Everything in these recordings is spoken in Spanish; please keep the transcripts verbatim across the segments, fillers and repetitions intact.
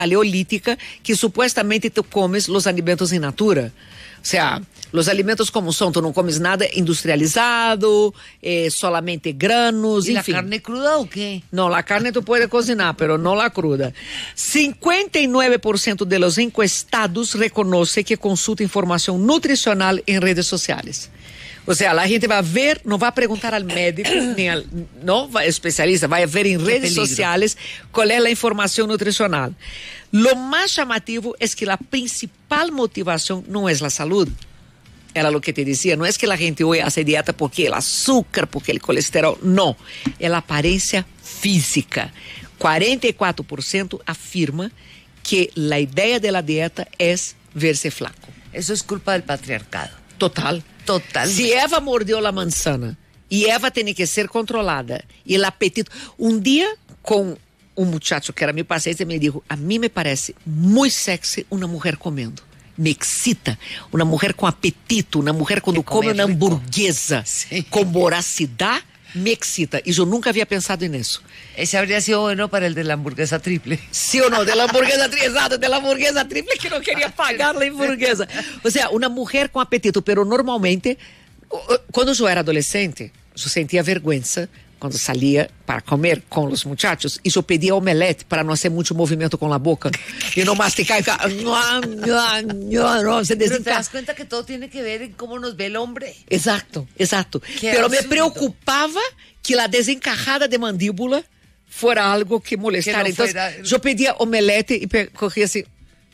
paleolítica que supuestamente tú comes los alimentos in natura. O sea, los alimentos como son, tú no comes nada industrializado, eh, solamente granos, ¿Y enfim. la carne cruda o qué? No, la carne tú puedes cocinar, pero no la cruda. cincuenta y nueve por ciento de los encuestados reconoce que consulta información nutricional en redes sociales. O sea, la gente va a ver, no va a preguntar al médico, ni al no va, especialista, va a ver en redes sociales cuál es la información nutricional. Lo más llamativo es que la principal motivación no es la salud. Era lo que te decía, no es que la gente hoy hace dieta porque el azúcar, porque el colesterol, no. Es la apariencia física. cuarenta y cuatro por ciento afirma que la idea de la dieta es verse flaco. Eso es culpa del patriarcado. Total. Total. Si Eva mordió la manzana y Eva tiene que ser controlada y el apetito. Un día con un muchacho que era mi paciente me dijo, a mí me parece muy sexy una mujer comiendo. Me excita una mujer con apetito, una mujer cuando come una hamburguesa sí. con voracidad, me excita. Y yo nunca había pensado en eso. Ese habría sido bueno para el de la hamburguesa triple. ¿Sí o no? De la hamburguesa triple, de la hamburguesa triple que no quería pagar la hamburguesa. O sea, una mujer con apetito, pero normalmente, cuando yo era adolescente, yo sentía vergüenza cuando salía para comer con los muchachos y yo pedía omelette para no hacer mucho movimiento con la boca y no masticar y ficar, no, no, no, no, se Pero te das cuenta que todo tiene que ver en cómo nos ve el hombre. Exacto, exacto. Qué Pero absurdo. Me preocupaba que la desencajada de mandíbula fuera algo que molestara. Que no Entonces, fuera... yo pedía omelette y pe- cogía así.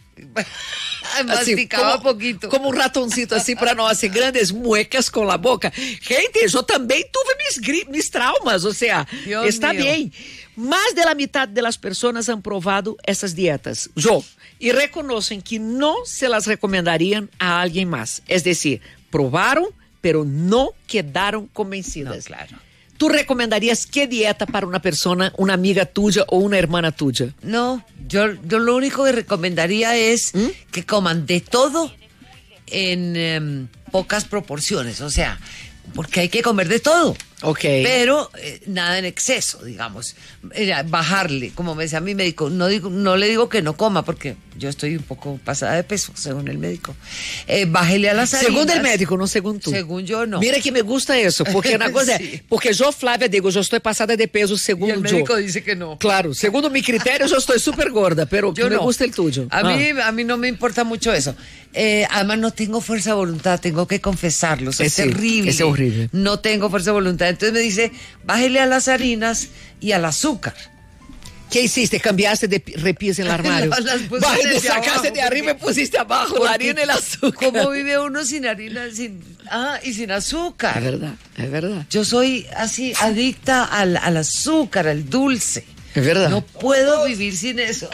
Masticaba así, como, poquito. Como un ratoncito así para no hacer grandes muecas con la boca. Gente, yo también tuve mis, gri- mis traumas, o sea, Dios está mío. bien. Más de la mitad de las personas han probado esas dietas, yo, y reconocen que no se las recomendarían a alguien más. Es decir, probaron, pero no quedaron convencidas. No, claro. ¿Tú recomendarías qué dieta para una persona, una amiga tuya o una hermana tuya? No, yo, yo lo único que recomendaría es ¿Mm? que coman de todo en eh, pocas proporciones, o sea, porque hay que comer de todo. Ok. Pero eh, nada en exceso, digamos. Eh, bajarle, como me decía mi médico, no digo, no le digo que no coma, porque yo estoy un poco pasada de peso, según el médico. Eh, bájele a las harinas. Según el médico, no según tú. Según yo, no. Mira que me gusta eso, porque una cosa Sí. es, porque yo, Flávia, digo, yo estoy pasada de peso según Y el yo. médico dice que no. Claro, segundo mi criterio, yo estoy súper gorda, pero Yo me no. gusta el tuyo. A, Ah. mí, a mí no me importa mucho eso. Eh, además, no tengo fuerza de voluntad, tengo que confesarlo. Es Eh, sí, terrible. es horrible. No tengo fuerza de voluntad. Entonces me dice, bájele a las harinas y al azúcar. ¿Qué hiciste? ¿Cambiaste de repis en el armario? Las- las puse Bájale, desde sacaste abajo, de arriba y porque- pusiste abajo la Porque harina y el azúcar. ¿Cómo vive uno sin harina sin, ah, y sin azúcar? Es verdad, es verdad. Yo soy así adicta al, al azúcar, al dulce. Es verdad. No puedo vivir sin eso.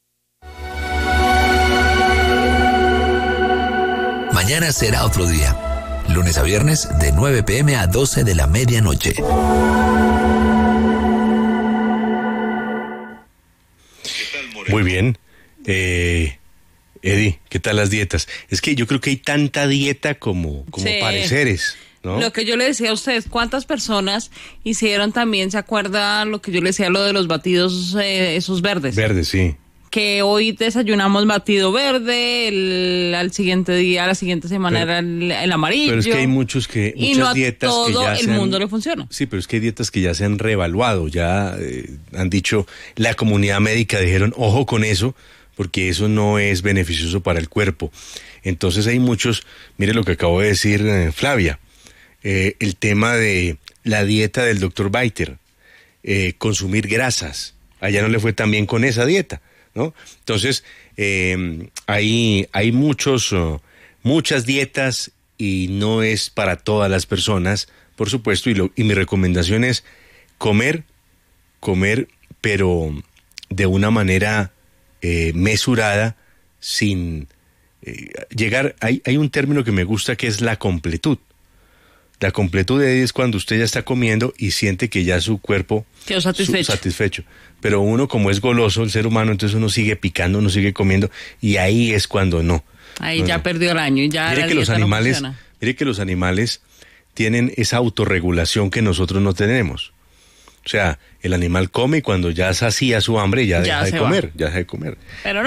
Mañana será otro día. Lunes a viernes de nueve pm a doce de la medianoche. Muy bien. Eh, Eddie, ¿qué tal las dietas? Es que yo creo que hay tanta dieta como, como Sí. pareceres, ¿no? Lo que yo le decía a ustedes, ¿cuántas personas hicieron también, se acuerda lo que yo le decía, lo de los batidos, eh, esos verdes? Verde, sí. Que hoy desayunamos batido verde, el, al siguiente día, la siguiente semana Pero- era el, el amarillo. Pero es que hay muchos que, y muchas no a dietas que todo ya el se han- mundo le funciona. Sí, pero es que hay dietas que ya se han reevaluado, ya eh, han dicho, la comunidad médica dijeron, ojo con eso, porque eso no es beneficioso para el cuerpo. Entonces hay muchos, mire lo que acabo de decir eh, Flavia, eh, el tema de la dieta del doctor Biter, eh, consumir grasas, allá no le fue tan bien con esa dieta, ¿no? Entonces, eh, hay, hay muchos, uh, muchas dietas y no es para todas las personas, por supuesto, y, lo, y mi recomendación es comer, comer, pero de una manera eh, mesurada, sin eh, llegar, hay, hay un término que me gusta que es la completud. La completud es cuando usted ya está comiendo y siente que ya su cuerpo Quedó satisfecho. su- satisfecho. Pero uno, como es goloso, el ser humano, entonces uno sigue picando, uno sigue comiendo, y ahí es cuando no. Ahí No, ya no. perdió el año y ya Mire la que los dieta no animales, funciona. mire que los animales tienen esa autorregulación que nosotros no tenemos. O sea, el animal come y cuando ya sacía su hambre ya, Ya deja de se va. comer, ya deja de comer. Pero no.